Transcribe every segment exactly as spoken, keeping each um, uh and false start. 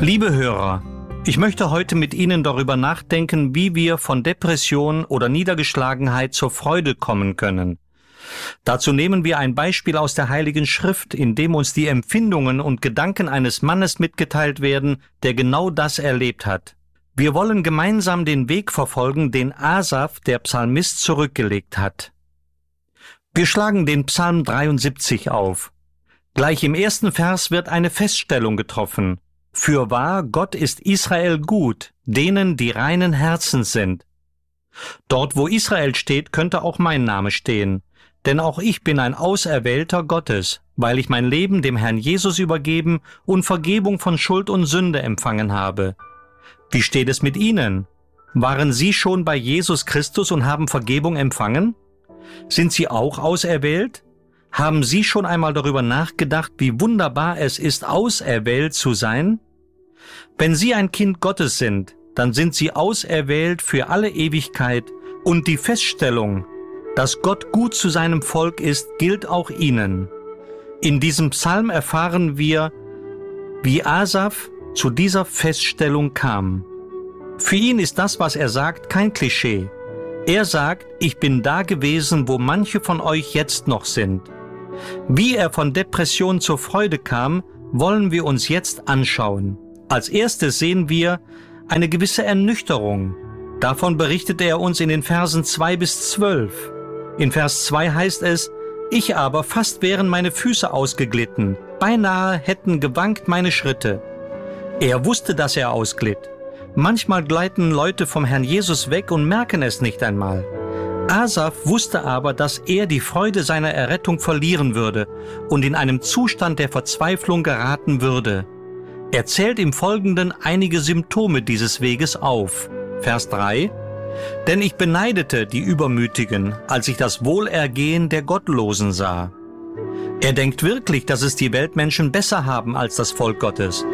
Liebe Hörer, ich möchte heute mit Ihnen darüber nachdenken, wie wir von Depression oder Niedergeschlagenheit zur Freude kommen können. Dazu nehmen wir ein Beispiel aus der Heiligen Schrift, in dem uns die Empfindungen und Gedanken eines Mannes mitgeteilt werden, der genau das erlebt hat. Wir wollen gemeinsam den Weg verfolgen, den Asaf, der Psalmist, zurückgelegt hat. Wir schlagen den Psalm dreiundsiebzig auf. Gleich im ersten Vers wird eine Feststellung getroffen. Fürwahr, Gott ist Israel gut, denen, die reinen Herzens sind. Dort, wo Israel steht, könnte auch mein Name stehen. Denn auch ich bin ein Auserwählter Gottes, weil ich mein Leben dem Herrn Jesus übergeben und Vergebung von Schuld und Sünde empfangen habe. Wie steht es mit Ihnen? Waren Sie schon bei Jesus Christus und haben Vergebung empfangen? Sind Sie auch auserwählt? Haben Sie schon einmal darüber nachgedacht, wie wunderbar es ist, auserwählt zu sein? Wenn Sie ein Kind Gottes sind, dann sind Sie auserwählt für alle Ewigkeit und die Feststellung, dass Gott gut zu seinem Volk ist, gilt auch Ihnen. In diesem Psalm erfahren wir, wie Asaf zu dieser Feststellung kam. Für ihn ist das, was er sagt, kein Klischee. Er sagt, ich bin da gewesen, wo manche von euch jetzt noch sind. Wie er von Depression zur Freude kam, wollen wir uns jetzt anschauen. Als erstes sehen wir eine gewisse Ernüchterung. Davon berichtet er uns in den Versen zwei bis zwölf. In Vers zwei heißt es, ich aber, fast wären meine Füße ausgeglitten, beinahe hätten gewankt meine Schritte. Er wusste, dass er ausglitt. Manchmal gleiten Leute vom Herrn Jesus weg und merken es nicht einmal. Asaf wusste aber, dass er die Freude seiner Errettung verlieren würde und in einem Zustand der Verzweiflung geraten würde. Er zählt im Folgenden einige Symptome dieses Weges auf. Vers drei. Denn ich beneidete die Übermütigen, als ich das Wohlergehen der Gottlosen sah. Er denkt wirklich, dass es die Weltmenschen besser haben als das Volk Gottes.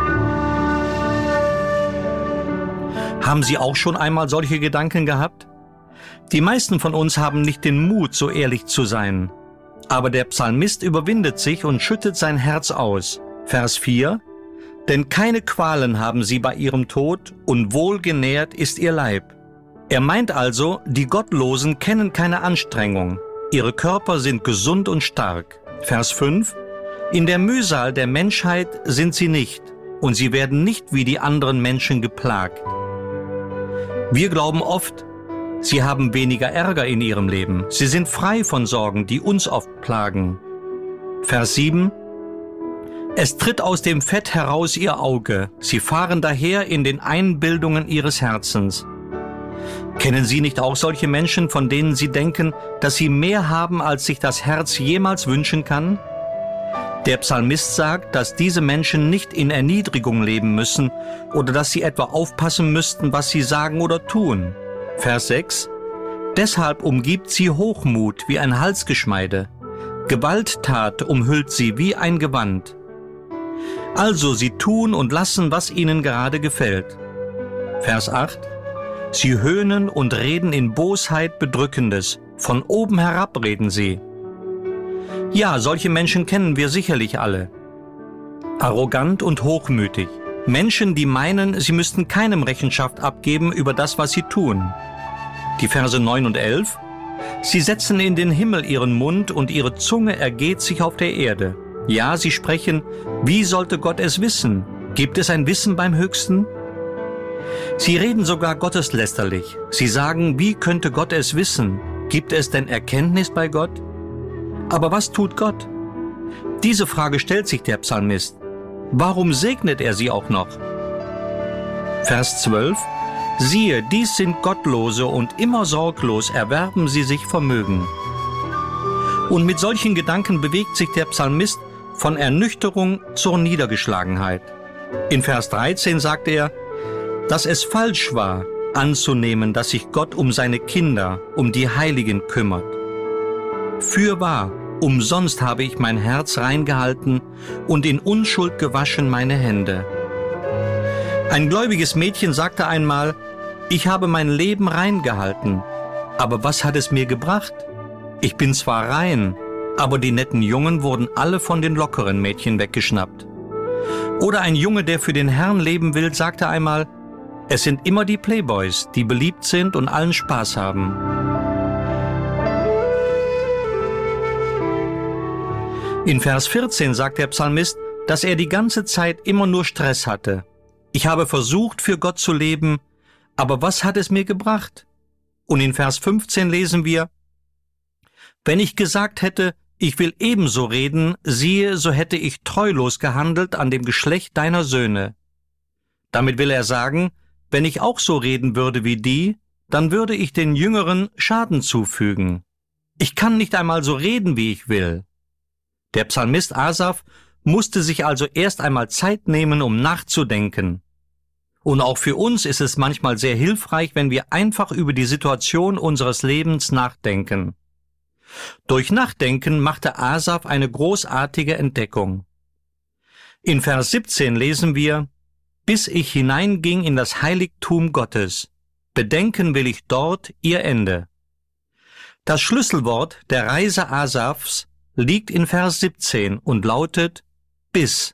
Haben Sie auch schon einmal solche Gedanken gehabt? Die meisten von uns haben nicht den Mut, so ehrlich zu sein. Aber der Psalmist überwindet sich und schüttet sein Herz aus. Vers vier. Denn keine Qualen haben sie bei ihrem Tod und wohlgenährt ist ihr Leib. Er meint also, die Gottlosen kennen keine Anstrengung. Ihre Körper sind gesund und stark. Vers fünf. In der Mühsal der Menschheit sind sie nicht, und sie werden nicht wie die anderen Menschen geplagt. Wir glauben oft, sie haben weniger Ärger in ihrem Leben. Sie sind frei von Sorgen, die uns oft plagen. Vers sieben. Es tritt aus dem Fett heraus ihr Auge. Sie fahren daher in den Einbildungen ihres Herzens. Kennen Sie nicht auch solche Menschen, von denen Sie denken, dass sie mehr haben, als sich das Herz jemals wünschen kann? Der Psalmist sagt, dass diese Menschen nicht in Erniedrigung leben müssen oder dass sie etwa aufpassen müssten, was sie sagen oder tun. Vers sechs. Deshalb umgibt sie Hochmut wie ein Halsgeschmeide. Gewalttat umhüllt sie wie ein Gewand. Also sie tun und lassen, was ihnen gerade gefällt. Vers acht. Sie höhnen und reden in Bosheit Bedrückendes. Von oben herab reden sie. Ja, solche Menschen kennen wir sicherlich alle. Arrogant und hochmütig. Menschen, die meinen, sie müssten keinem Rechenschaft abgeben über das, was sie tun. Die Verse neun und elf. Sie setzen in den Himmel ihren Mund und ihre Zunge ergeht sich auf der Erde. Ja, sie sprechen, wie sollte Gott es wissen? Gibt es ein Wissen beim Höchsten? Sie reden sogar gotteslästerlich. Sie sagen, wie könnte Gott es wissen? Gibt es denn Erkenntnis bei Gott? Aber was tut Gott? Diese Frage stellt sich der Psalmist. Warum segnet er sie auch noch? Vers zwölf. Siehe, dies sind Gottlose und immer sorglos erwerben sie sich Vermögen. Und mit solchen Gedanken bewegt sich der Psalmist von Ernüchterung zur Niedergeschlagenheit. In Vers dreizehn sagt er, dass es falsch war, anzunehmen, dass sich Gott um seine Kinder, um die Heiligen kümmert. Fürwahr, umsonst habe ich mein Herz reingehalten und in Unschuld gewaschen meine Hände. Ein gläubiges Mädchen sagte einmal, ich habe mein Leben reingehalten, aber was hat es mir gebracht? Ich bin zwar rein, aber die netten Jungen wurden alle von den lockeren Mädchen weggeschnappt. Oder ein Junge, der für den Herrn leben will, sagte einmal, es sind immer die Playboys, die beliebt sind und allen Spaß haben. In Vers vierzehn sagt der Psalmist, dass er die ganze Zeit immer nur Stress hatte. Ich habe versucht, für Gott zu leben, aber was hat es mir gebracht? Und in Vers fünfzehn lesen wir, wenn ich gesagt hätte, ich will ebenso reden, siehe, so hätte ich treulos gehandelt an dem Geschlecht deiner Söhne. Damit will er sagen, wenn ich auch so reden würde wie die, dann würde ich den Jüngeren Schaden zufügen. Ich kann nicht einmal so reden, wie ich will. Der Psalmist Asaf musste sich also erst einmal Zeit nehmen, um nachzudenken. Und auch für uns ist es manchmal sehr hilfreich, wenn wir einfach über die Situation unseres Lebens nachdenken. Durch Nachdenken machte Asaf eine großartige Entdeckung. In Vers siebzehn lesen wir, bis ich hineinging in das Heiligtum Gottes, bedenken will ich dort ihr Ende. Das Schlüsselwort der Reise Asafs liegt in Vers siebzehn und lautet bis.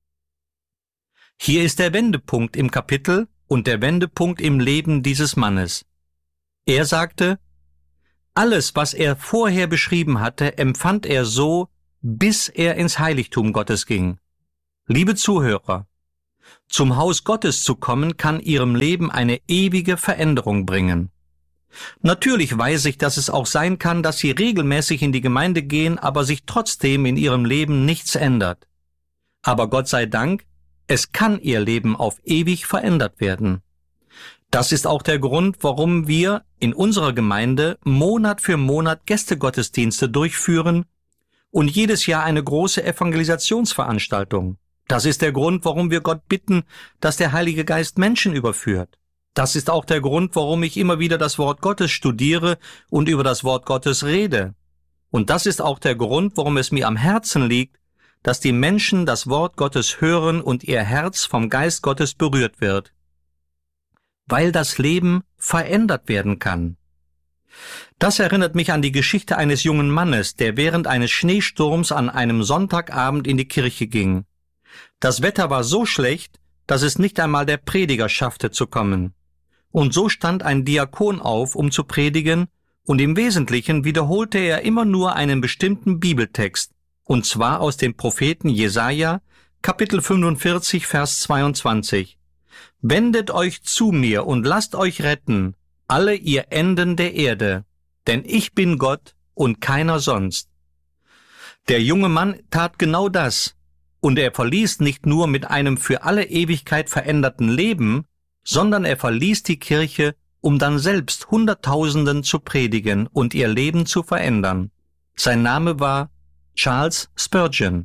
Hier ist der Wendepunkt im Kapitel und der Wendepunkt im Leben dieses Mannes. Er sagte, alles, was er vorher beschrieben hatte, empfand er so, bis er ins Heiligtum Gottes ging. Liebe Zuhörer, zum Haus Gottes zu kommen, kann Ihrem Leben eine ewige Veränderung bringen. Natürlich weiß ich, dass es auch sein kann, dass Sie regelmäßig in die Gemeinde gehen, aber sich trotzdem in Ihrem Leben nichts ändert. Aber Gott sei Dank, es kann Ihr Leben auf ewig verändert werden. Das ist auch der Grund, warum wir in unserer Gemeinde Monat für Monat Gästegottesdienste durchführen und jedes Jahr eine große Evangelisationsveranstaltung. Das ist der Grund, warum wir Gott bitten, dass der Heilige Geist Menschen überführt. Das ist auch der Grund, warum ich immer wieder das Wort Gottes studiere und über das Wort Gottes rede. Und das ist auch der Grund, warum es mir am Herzen liegt, dass die Menschen das Wort Gottes hören und ihr Herz vom Geist Gottes berührt wird. Weil das Leben verändert werden kann. Das erinnert mich an die Geschichte eines jungen Mannes, der während eines Schneesturms an einem Sonntagabend in die Kirche ging. Das Wetter war so schlecht, dass es nicht einmal der Prediger schaffte zu kommen. Und so stand ein Diakon auf, um zu predigen, und im Wesentlichen wiederholte er immer nur einen bestimmten Bibeltext, und zwar aus dem Propheten Jesaja, Kapitel fünfundvierzig, Vers zweiundzwanzig. Wendet euch zu mir und lasst euch retten, alle ihr Enden der Erde, denn ich bin Gott und keiner sonst. Der junge Mann tat genau das, und er verließ nicht nur mit einem für alle Ewigkeit veränderten Leben, sondern er verließ die Kirche, um dann selbst Hunderttausenden zu predigen und ihr Leben zu verändern. Sein Name war Charles Spurgeon.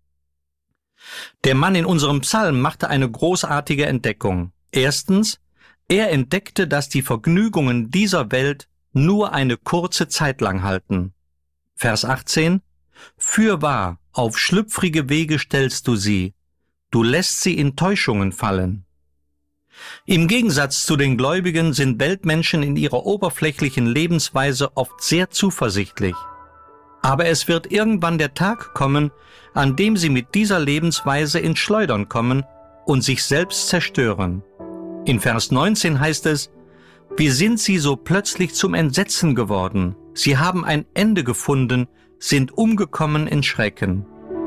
Der Mann in unserem Psalm machte eine großartige Entdeckung. Erstens, er entdeckte, dass die Vergnügungen dieser Welt nur eine kurze Zeit lang halten. Vers achtzehn, fürwahr, auf schlüpfrige Wege stellst du sie, du lässt sie in Täuschungen fallen. Im Gegensatz zu den Gläubigen sind Weltmenschen in ihrer oberflächlichen Lebensweise oft sehr zuversichtlich. Aber es wird irgendwann der Tag kommen, an dem sie mit dieser Lebensweise ins Schleudern kommen und sich selbst zerstören. In Vers neunzehn heißt es, wie sind sie so plötzlich zum Entsetzen geworden? Sie haben ein Ende gefunden, sind umgekommen in Schrecken.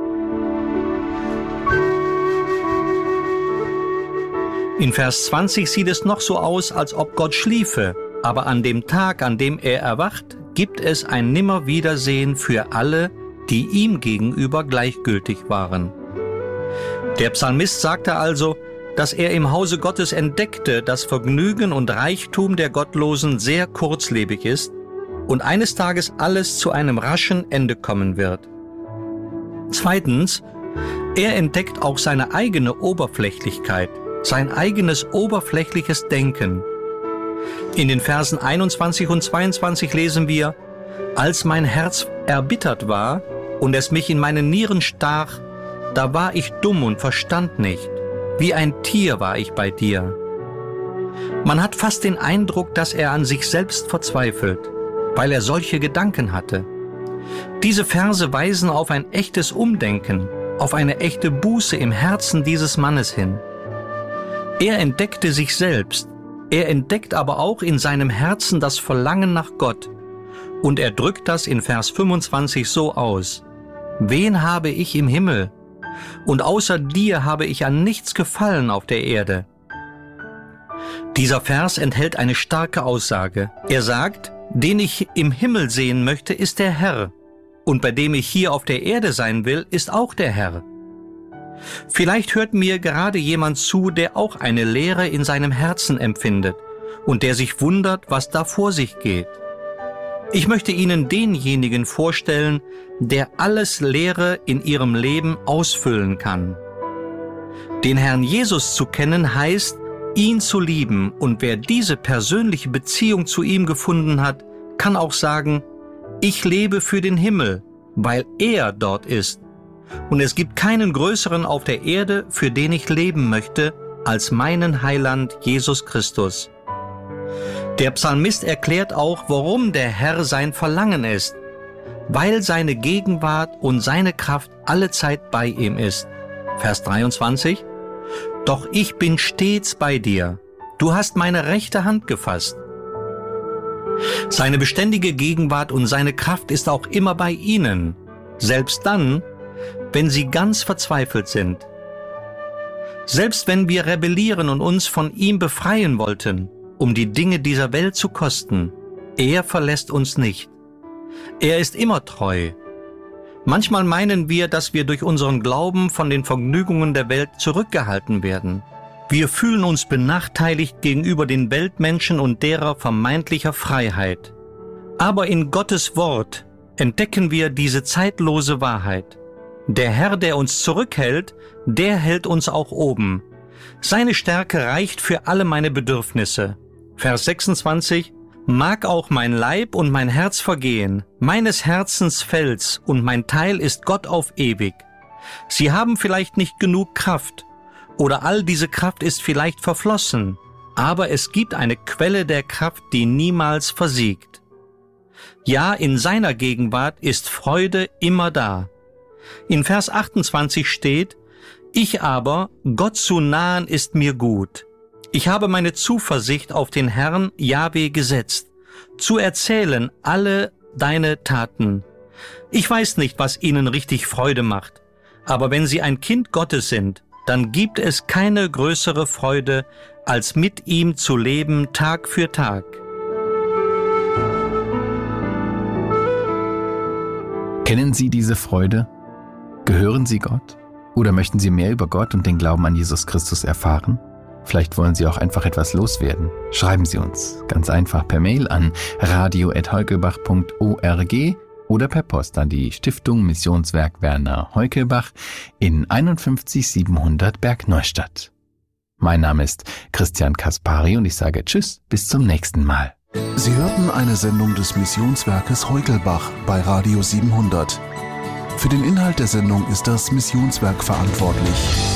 In Vers zwanzig sieht es noch so aus, als ob Gott schliefe, aber an dem Tag, an dem er erwacht, gibt es ein Nimmerwiedersehen für alle, die ihm gegenüber gleichgültig waren. Der Psalmist sagte also, dass er im Hause Gottes entdeckte, dass Vergnügen und Reichtum der Gottlosen sehr kurzlebig ist und eines Tages alles zu einem raschen Ende kommen wird. Zweitens, er entdeckt auch seine eigene Oberflächlichkeit, sein eigenes oberflächliches Denken. In den Versen einundzwanzig und zweiundzwanzig lesen wir, als mein Herz erbittert war und es mich in meine Nieren stach, da war ich dumm und verstand nicht. Wie ein Tier war ich bei dir. Man hat fast den Eindruck, dass er an sich selbst verzweifelt, weil er solche Gedanken hatte. Diese Verse weisen auf ein echtes Umdenken. auf eine echte Buße im Herzen dieses Mannes hin. Er entdeckte sich selbst, er entdeckt aber auch in seinem Herzen das Verlangen nach Gott. Und er drückt das in Vers fünfundzwanzig so aus: Wen habe ich im Himmel? Und außer dir habe ich an nichts gefallen auf der Erde. Dieser Vers enthält eine starke Aussage. Er sagt, den ich im Himmel sehen möchte, ist der Herr. Und bei dem ich hier auf der Erde sein will, ist auch der Herr. Vielleicht hört mir gerade jemand zu, der auch eine Leere in seinem Herzen empfindet und der sich wundert, was da vor sich geht. Ich möchte Ihnen denjenigen vorstellen, der alles Leere in Ihrem Leben ausfüllen kann. Den Herrn Jesus zu kennen heißt, ihn zu lieben, und wer diese persönliche Beziehung zu ihm gefunden hat, kann auch sagen, ich lebe für den Himmel, weil er dort ist. Und es gibt keinen größeren auf der Erde, für den ich leben möchte, als meinen Heiland Jesus Christus. Der Psalmist erklärt auch, warum der Herr sein Verlangen ist, weil seine Gegenwart und seine Kraft allezeit bei ihm ist. Vers dreiundzwanzig: Doch ich bin stets bei dir, du hast meine rechte Hand gefasst. Seine beständige Gegenwart und seine Kraft ist auch immer bei Ihnen, selbst dann, wenn Sie ganz verzweifelt sind. Selbst wenn wir rebellieren und uns von ihm befreien wollten, um die Dinge dieser Welt zu kosten, er verlässt uns nicht. Er ist immer treu. Manchmal meinen wir, dass wir durch unseren Glauben von den Vergnügungen der Welt zurückgehalten werden. Wir fühlen uns benachteiligt gegenüber den Weltmenschen und derer vermeintlicher Freiheit. Aber in Gottes Wort entdecken wir diese zeitlose Wahrheit. Der Herr, der uns zurückhält, der hält uns auch oben. Seine Stärke reicht für alle meine Bedürfnisse. Vers sechsundzwanzig: Mag auch mein Leib und mein Herz vergehen, meines Herzens Fels und mein Teil ist Gott auf ewig. Sie haben vielleicht nicht genug Kraft, oder all diese Kraft ist vielleicht verflossen, aber es gibt eine Quelle der Kraft, die niemals versiegt. Ja, in seiner Gegenwart ist Freude immer da. In Vers achtundzwanzig steht, ich aber, Gott zu nahen ist mir gut. Ich habe meine Zuversicht auf den Herrn Jahwe gesetzt, zu erzählen alle deine Taten. Ich weiß nicht, was ihnen richtig Freude macht, aber wenn sie ein Kind Gottes sind, dann gibt es keine größere Freude, als mit ihm zu leben Tag für Tag. Kennen Sie diese Freude? Gehören Sie Gott? Oder möchten Sie mehr über Gott und den Glauben an Jesus Christus erfahren? Vielleicht wollen Sie auch einfach etwas loswerden. Schreiben Sie uns ganz einfach per Mail an radio at heukelbach punkt org oder per Post an die Stiftung Missionswerk Werner Heukelbach in einundfünfzig siebenhundert Bergneustadt. Mein Name ist Christian Kaspari und ich sage Tschüss, bis zum nächsten Mal. Sie hörten eine Sendung des Missionswerkes Heukelbach bei Radio siebenhundert. Für den Inhalt der Sendung ist das Missionswerk verantwortlich.